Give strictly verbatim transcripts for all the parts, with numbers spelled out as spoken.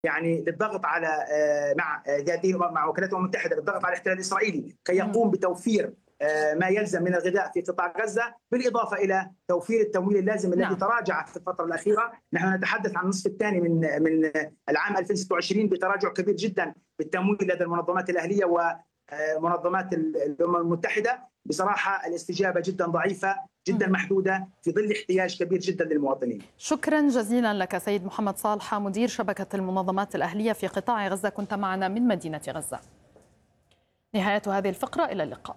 يعني للضغط على مع هذه مع وكالات الامم المتحده للضغط على الاحتلال الاسرائيلي كي يقوم بتوفير ما يلزم من الغذاء في قطاع غزه، بالاضافه الى توفير التمويل اللازم الذي نعم. تراجع في الفتره الاخيره. نحن نتحدث عن النصف الثاني من من العام ألفين وستة وعشرين بتراجع كبير جدا بالتمويل لدى المنظمات الاهليه ومنظمات الامم المتحده. بصراحه الاستجابه جدا ضعيفه، جدا محدوده، في ظل احتياج كبير جدا للمواطنين. شكرا جزيلا لك سيد محمد صالح، مدير شبكه المنظمات الاهليه في قطاع غزه، كنت معنا من مدينه غزه. نهايه هذه الفقره، الى اللقاء.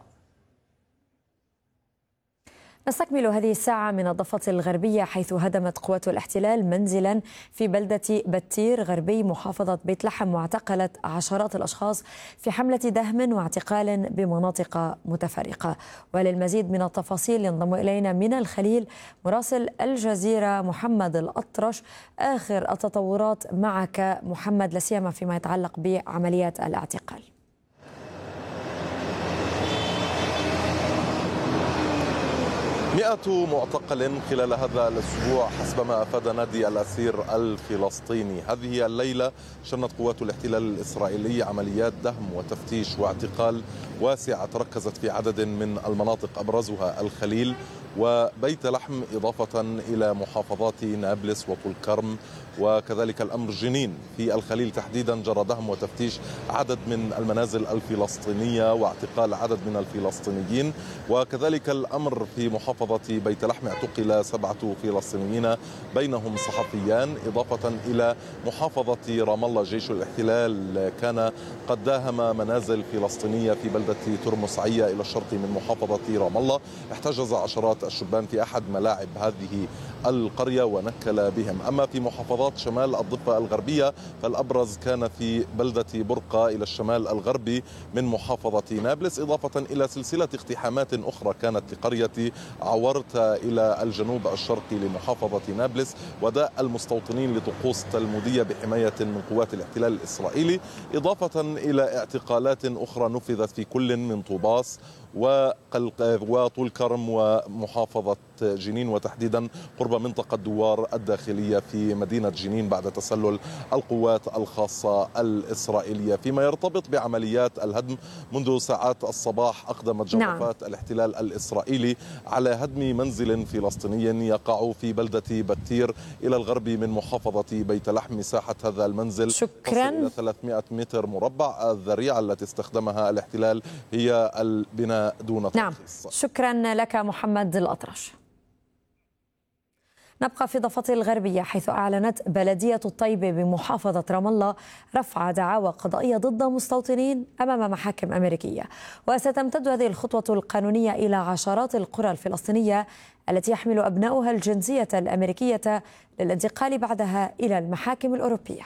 نستكمل هذه الساعة من الضفة الغربية، حيث هدمت قوات الاحتلال منزلا في بلدة بتير غربي محافظة بيت لحم، واعتقلت عشرات الأشخاص في حملة دهم واعتقال بمناطق متفرقة. وللمزيد من التفاصيل ينضم إلينا من الخليل مراسل الجزيرة محمد الأطرش. آخر التطورات معك محمد، لاسيما فيما يتعلق بعمليات الاعتقال. مئة معتقل خلال هذا الأسبوع حسب ما أفاد نادي الأسير الفلسطيني. هذه الليلة شنت قوات الاحتلال الإسرائيلي عمليات دهم وتفتيش واعتقال واسعة تركزت في عدد من المناطق، أبرزها الخليل وبيت لحم، إضافة إلى محافظات نابلس وطول كرم وكذلك الأمر جنين. في الخليل تحديدا جرى دهم وتفتيش عدد من المنازل الفلسطينية واعتقال عدد من الفلسطينيين، وكذلك الأمر في محافظة بيت لحم اعتقل سبعة فلسطينيين بينهم صحفيان، إضافة إلى محافظة رام الله جيش الاحتلال كان قد داهم منازل فلسطينية في بلدة ترمس عية إلى الشرق من محافظة رام الله. احتجز عشرات الشبان في أحد ملاعب هذه القرية ونكل بهم. أما في محافظات شمال الضفة الغربية فالأبرز كان في بلدة برقة إلى الشمال الغربي من محافظة نابلس، إضافة إلى سلسلة اقتحامات أخرى كانت لقرية عورت إلى الجنوب الشرقي لمحافظة نابلس، وداء المستوطنين لطقوس تلمودية بحماية من قوات الاحتلال الإسرائيلي، إضافة إلى اعتقالات أخرى نفذت في كل من طوباس وطول كرم ومحافظة جنين، وتحديدا قرب منطقة دوار الداخلية في مدينة جنين بعد تسلل القوات الخاصة الإسرائيلية. فيما يرتبط بعمليات الهدم، منذ ساعات الصباح أقدمت جرافات نعم. الاحتلال الإسرائيلي على هدم منزل فلسطيني يقع في بلدة بتير إلى الغرب من محافظة بيت لحم. مساحة هذا المنزل شكرا إلى ثلاثمئة متر مربع. الذريعة التي استخدمها الاحتلال هي البناء دون ترخيص. نعم. شكرا لك محمد الأطرش. نبقى في ضفة الغربية، حيث أعلنت بلدية الطيبة بمحافظة رام الله رفع دعاوى قضائية ضد مستوطنين أمام محاكم أمريكية، وستمتد هذه الخطوة القانونية إلى عشرات القرى الفلسطينية التي يحمل أبناؤها الجنسية الأمريكية للانتقال بعدها إلى المحاكم الأوروبية.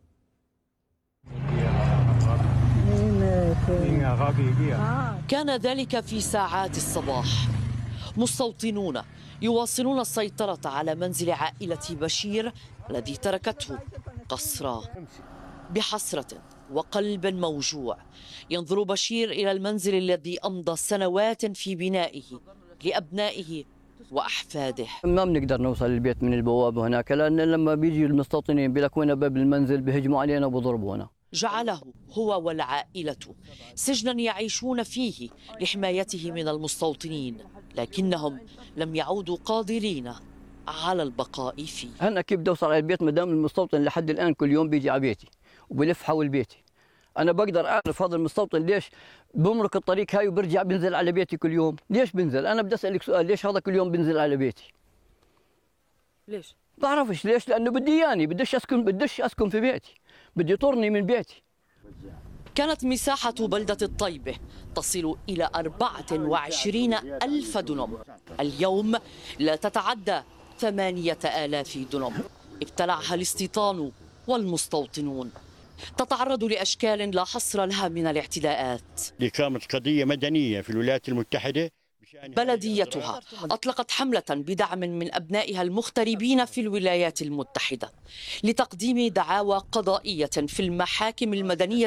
كان ذلك في ساعات الصباح، مستوطنون يواصلون السيطرة على منزل عائلة بشير الذي تركته قصرا. بحسرة وقلب موجوع ينظر بشير إلى المنزل الذي أمضى سنوات في بنائه لأبنائه وأحفاده. ما بنقدر نوصل للبيت من البوابة هناك، لأن لما بيجي المستوطنين بيلكونا باب المنزل بيهجموا علينا وبضربونا. جعله هو والعائلة سجنا يعيشون فيه لحمايته من المستوطنين، لكنهم لم يعودوا قادرين على البقاء فيه. أنا كيف بدي أوصل على البيت مدام المستوطن لحد الآن كل يوم بيجي على بيتي وبلف حول بيتي؟ أنا بقدر أعرف هذا المستوطن ليش بمرق الطريق هاي وبرجع بنزل على بيتي كل يوم؟ ليش بنزل؟ أنا بدي أسألك سؤال، ليش هذا كل يوم بنزل على بيتي؟ ليش؟ بعرفش ليش، لأنه بدي إياني، بديش أسكن بديش أسكن في بيتي، بدي يطرني من بيتي. كانت مساحة بلدة الطيبة تصل إلى أربعة وعشرين ألف دنم، اليوم لا تتعدى ثمانية آلاف دنم ابتلعها الاستيطان والمستوطنون. تتعرض لأشكال لا حصر لها من الاعتداءات. دي كانت قضية مدنية في الولايات المتحدة. بلديتها أطلقت حملة بدعم من أبنائها المغتربين في الولايات المتحدة لتقديم دعاوى قضائية في المحاكم المدنية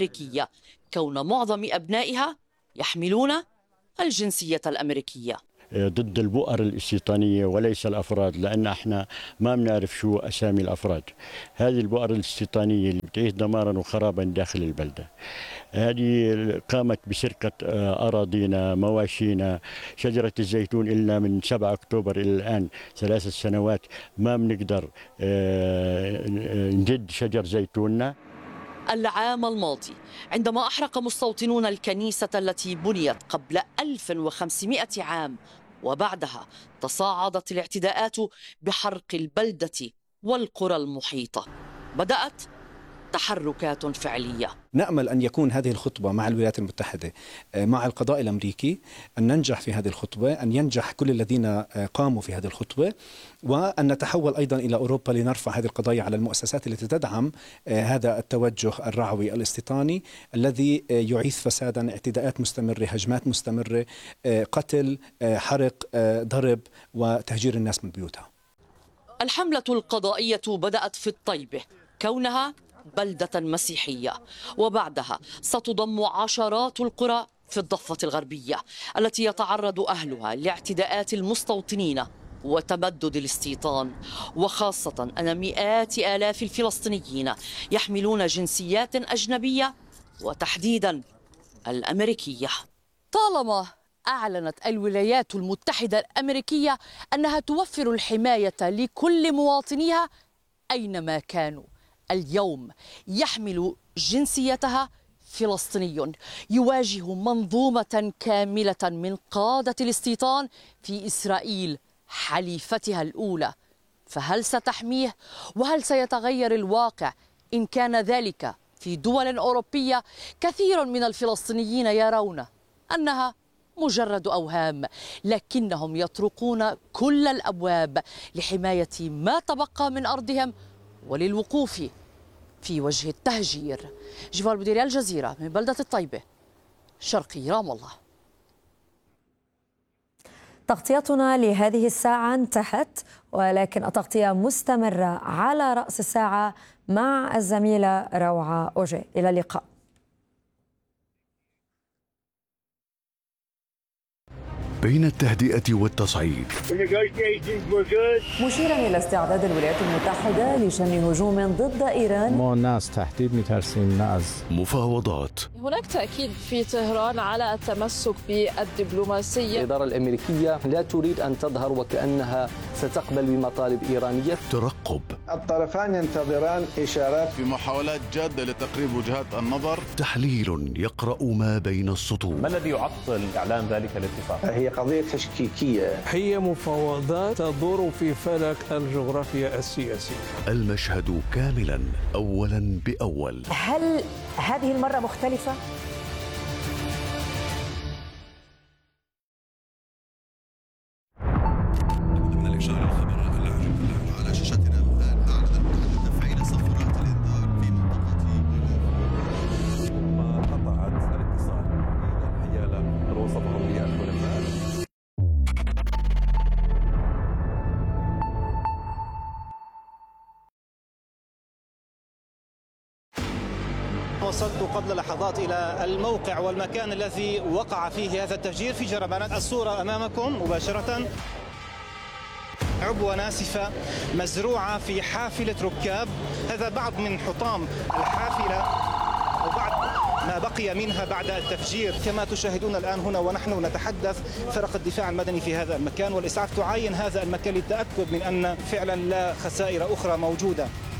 الأمريكية، كون معظم أبنائها يحملون الجنسية الأمريكية. ضد البؤر الاستيطانية وليس الأفراد، لأن احنا ما بنعرف شو أسامي الأفراد. هذه البؤر الاستيطانية اللي بتعيش دمارا وخرابا داخل البلدة، هذه قامت بسرقة أراضينا، مواشينا، شجرة الزيتون إلا من سبعة أكتوبر إلى الآن ثلاث سنوات ما بنقدر نجد شجر زيتوننا. العام الماضي عندما أحرق مستوطنون الكنيسة التي بنيت قبل ألف وخمسمائة عام، وبعدها تصاعدت الاعتداءات بحرق البلدة والقرى المحيطة، بدأت تحركات فعلية. نأمل أن يكون هذه الخطبة مع الولايات المتحدة مع القضاء الأمريكي أن ننجح في هذه الخطبة، أن ينجح كل الذين قاموا في هذه الخطبة، وأن نتحول أيضا إلى أوروبا لنرفع هذه القضايا على المؤسسات التي تدعم هذا التوجه الرعوي الاستيطاني الذي يعيث فسادا، اعتداءات مستمرة، هجمات مستمرة، قتل، حرق، ضرب وتهجير الناس من بيوتها. الحملة القضائية بدأت في الطيبة كونها بلدة مسيحية، وبعدها ستضم عشرات القرى في الضفة الغربية التي يتعرض أهلها لاعتداءات المستوطنين وتمدد الاستيطان، وخاصة أن مئات آلاف الفلسطينيين يحملون جنسيات أجنبية وتحديدا الأمريكية. طالما أعلنت الولايات المتحدة الأمريكية أنها توفر الحماية لكل مواطنيها أينما كانوا، اليوم يحمل جنسيتها فلسطيني يواجه منظومة كاملة من قادة الاستيطان في إسرائيل حليفتها الأولى، فهل ستحميه؟ وهل سيتغير الواقع إن كان ذلك في دول أوروبية كثير من الفلسطينيين يرون أنها مجرد أوهام، لكنهم يطرقون كل الأبواب لحماية ما تبقى من أرضهم وللوقوف في وجه التهجير. جيفار بوديري، الجزيرة، من بلدة الطيبة، شرقي رام الله. تغطيتنا لهذه الساعة انتهت، ولكن التغطية مستمرة على رأس الساعة مع الزميلة روعة أوجي. إلى اللقاء. بين التهدئة والتصعيد، مشيرا إلى استعداد الولايات المتحدة لشن هجوم ضد إيران. ما الناس تحديد مترسين ناس. مفاوضات. هناك تأكيد في طهران على التمسك بالدبلوماسية. الإدارة الأمريكية لا تريد أن تظهر وكأنها ستقبل بمطالب إيرانية. ترقب. الطرفان ينتظران إشارات في محاولات جادة لتقريب وجهات النظر. تحليل يقرأ ما بين السطور. ما الذي يعطل إعلان ذلك الاتفاق؟ هي قضية تشكيكية، هي مفاوضات تدور في فلك الجغرافيا السياسية. المشهد كاملا أولا بأول. هل هذه المرة مختلفة؟ من الإشارة الخبر على شاشتنا الآن، أعلن المتحدث تفعيل صفارات الإنذار في منطقة ما قطعت الاتصال حيال وسطهم بالخلفاء. وصلت قبل لحظات إلى الموقع والمكان الذي وقع فيه هذا التفجير في جربانات. الصورة أمامكم مباشرة، عبوة ناسفة مزروعة في حافلة ركاب. هذا بعض من حطام الحافلة أو بعض ما بقي منها بعد التفجير. كما تشاهدون الآن هنا ونحن نتحدث، فرق الدفاع المدني في هذا المكان والإسعاف تعاين هذا المكان للتأكد من أن فعلا لا خسائر أخرى موجودة.